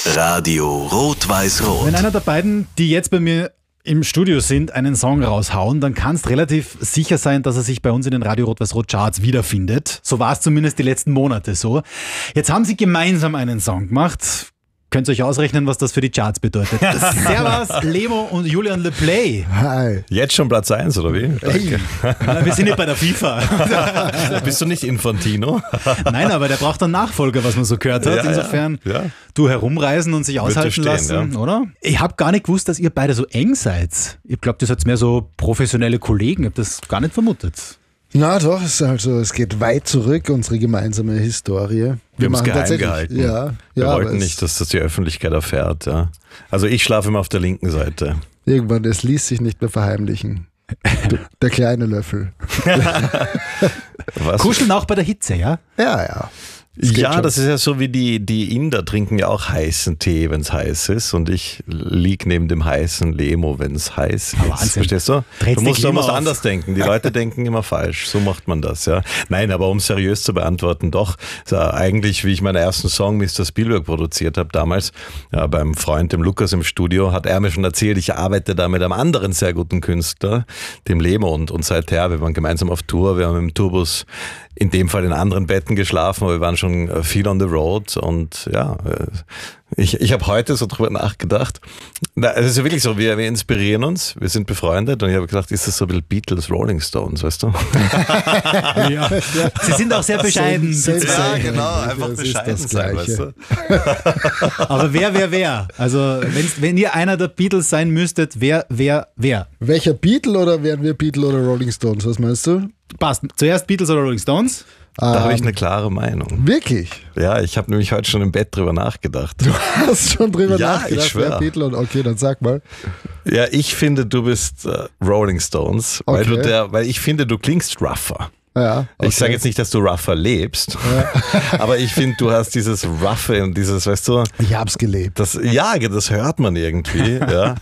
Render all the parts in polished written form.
Radio Rot-Weiß-Rot. Wenn einer der beiden, die jetzt bei mir im Studio sind, einen Song raushauen, dann kannst relativ sicher sein, dass er sich bei uns in den Radio Rot-Weiß-Rot Charts wiederfindet. So war es zumindest die letzten Monate so. Jetzt haben sie gemeinsam einen Song gemacht. Könnt ihr euch ausrechnen, was das für die Charts bedeutet. Servus, Lemo und Julian Le Play. Hi. Jetzt schon Platz 1, oder wie? Hey. Wir sind nicht bei der FIFA. Bist du nicht Infantino? Nein, aber der braucht einen Nachfolger, was man so gehört hat. Ja, Insofern ja. Du herumreisen und sich aushalten stehen, lassen, ja. oder? Ich habe gar nicht gewusst, dass ihr beide so eng seid. Ich glaube, ihr seid mehr so professionelle Kollegen. Ich habe das gar nicht vermutet. Na doch, es geht weit zurück, unsere gemeinsame Historie. Wir haben es geheim gehalten. Ja, wir wollten nicht, dass das die Öffentlichkeit erfährt. Ja. Also ich schlafe immer auf der linken Seite. Irgendwann, es ließ sich nicht mehr verheimlichen. Der kleine Löffel. Was? Kuscheln auch bei der Hitze, ja? Ja. Ja, das ist ja so wie die Inder trinken ja auch heißen Tee, wenn es heiß ist. Und ich lieg neben dem heißen Lemo, wenn es heiß ist. Wahnsinn. Verstehst du? Dreht's Du musst dich immer doch auf. anders denken. Die Leute denken immer falsch. So macht man das, ja. Nein, aber um seriös zu beantworten, doch. Eigentlich, wie ich meinen ersten Song Mr. Spielberg produziert habe damals, ja, beim Freund, dem Lukas im Studio, hat er mir schon erzählt, ich arbeite da mit einem anderen sehr guten Künstler, dem Lemo. Und seither, wir waren gemeinsam auf Tour, wir haben im Tourbus in dem Fall in anderen Betten geschlafen, aber wir waren schon viel on the road und ja, ich habe heute so drüber nachgedacht. Es ist ja wirklich so, wir inspirieren uns, wir sind befreundet und ich habe gedacht, ist das so ein bisschen Beatles, Rolling Stones, weißt du? Ja. Sie sind auch sehr bescheiden. Ja, genau, einfach Das ist bescheiden das sein, Gleiche. weißt du? Aber wer? Also, wenn ihr einer der Beatles sein müsstet, wer? Welcher Beatle oder wären wir Beatle oder Rolling Stones? Was meinst du? Passt. Zuerst Beatles oder Rolling Stones? Da habe ich eine klare Meinung. Wirklich? Ja, ich habe nämlich heute schon im Bett drüber nachgedacht. Du hast schon drüber Ja, nachgedacht, ich schwör. wer Beatle und okay, dann sag mal. Ja, ich finde, du bist Rolling Stones, Okay. weil ich finde, du klingst rougher. Ja, okay. Ich sage jetzt nicht, dass du rougher lebst, aber ich finde, du hast dieses Roughe und dieses, weißt du, Ich hab's gelebt. das hört man irgendwie. Ja.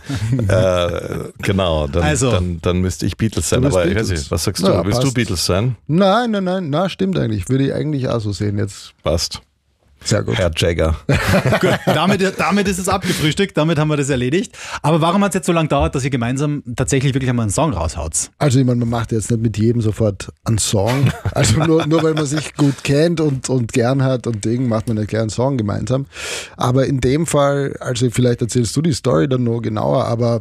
Genau, dann müsste ich Beatles sein. Du bist Aber ich Beatles. weiß nicht, was sagst du? Ja, Willst du passt. Beatles sein? Nein, stimmt eigentlich. Würde ich eigentlich auch so sehen jetzt. Passt. Sehr gut. Herr Jagger. Gut, damit ist es abgefrühstückt, damit haben wir das erledigt. Aber warum hat es jetzt so lange gedauert, dass ihr gemeinsam tatsächlich wirklich einmal einen Song raushaut? Also ich meine, man macht jetzt nicht mit jedem sofort einen Song. Also nur weil man sich gut kennt und gern hat und Ding, macht man einen kleinen Song gemeinsam. Aber in dem Fall, also vielleicht erzählst du die Story dann noch genauer, aber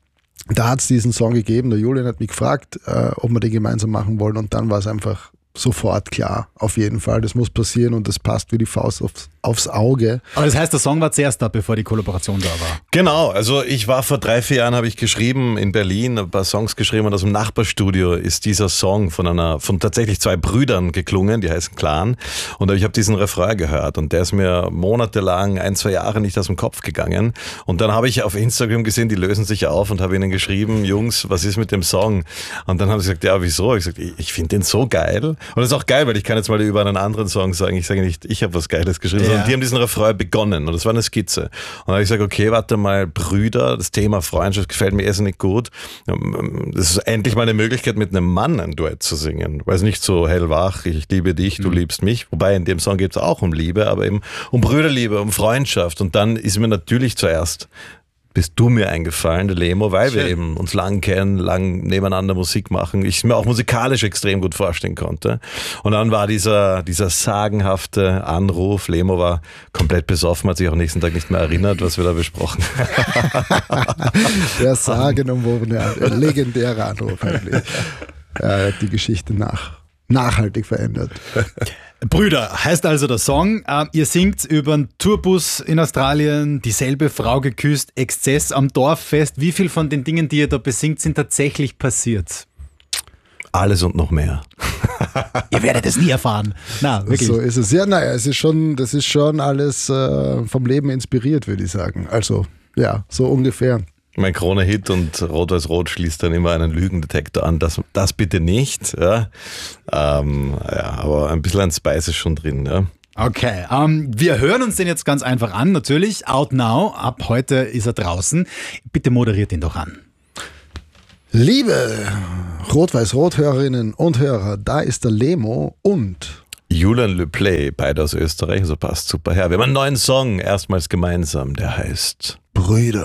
da hat es diesen Song gegeben. Der Julian hat mich gefragt, ob wir den gemeinsam machen wollen und dann war es einfach sofort klar, auf jeden Fall. Das muss passieren und das passt wie die Faust aufs Auge. Aber das heißt, der Song war zuerst da, bevor die Kollaboration da war. Genau, also ich war vor 3-4 Jahren, habe ich geschrieben in Berlin, ein paar Songs geschrieben und aus dem Nachbarstudio ist dieser Song von tatsächlich 2 Brüdern geklungen, die heißen Clan und ich habe diesen Refrain gehört und der ist mir monatelang, 1-2 Jahre nicht aus dem Kopf gegangen und dann habe ich auf Instagram gesehen, die lösen sich auf und habe ihnen geschrieben, Jungs, was ist mit dem Song? Und dann haben sie gesagt, ja, wieso? Ich gesagt, ich finde den so geil und das ist auch geil, weil ich kann jetzt mal über einen anderen Song sagen, ich sage nicht, ich habe was Geiles geschrieben, Ja. sondern die haben diesen Refrain begonnen und das war eine Skizze. Und dann habe ich gesagt, okay, warte mal, Brüder, das Thema Freundschaft gefällt mir irrsinnig gut. Das ist endlich mal eine Möglichkeit, mit einem Mann ein Duett zu singen. Weil es nicht so hellwach, ich liebe dich, du liebst mich. Wobei in dem Song geht es auch um Liebe, aber eben um Brüderliebe, um Freundschaft. Und dann ist mir natürlich zuerst bist du mir eingefallen, der Lemo, weil wir eben uns lang kennen, lang nebeneinander Musik machen. Ich es mir auch musikalisch extrem gut vorstellen konnte. Und dann war dieser sagenhafte Anruf. Lemo war komplett besoffen, hat sich auch am nächsten Tag nicht mehr erinnert, was wir da besprochen haben. Der sagenumwobene, legendäre Anruf eigentlich. Er hat die Geschichte nachhaltig verändert. Brüder heißt also der Song. Ihr singt über einen Tourbus in Australien, dieselbe Frau geküsst, Exzess am Dorffest. Wie viel von den Dingen, die ihr da besingt, sind tatsächlich passiert? Alles und noch mehr. Ihr werdet es nie erfahren. Na, wirklich. So ist es. Ja, naja, das ist schon alles vom Leben inspiriert, würde ich sagen. Also, ja, so ungefähr. Mein Krone-Hit und Rot-Weiß-Rot schließt dann immer einen Lügendetektor an. Das bitte nicht. Ja. Aber ein bisschen ein Spice ist schon drin. Ja. Okay, wir hören uns den jetzt ganz einfach an, natürlich. Out Now, ab heute ist er draußen. Bitte moderiert ihn doch an. Liebe Rot-Weiß-Rot-Hörerinnen und Hörer, da ist der Lemo und Julian Le Play, beide aus Österreich, also passt super her. Wir haben einen neuen Song, erstmals gemeinsam, der heißt Brüder.